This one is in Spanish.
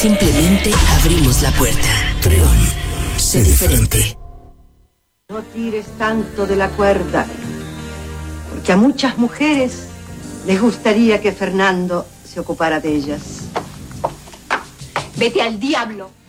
Simplemente abrimos la puerta. Trión, sé diferente. No tires tanto de la cuerda, porque a muchas mujeres les gustaría que Fernando se ocupara de ellas. Vete al diablo.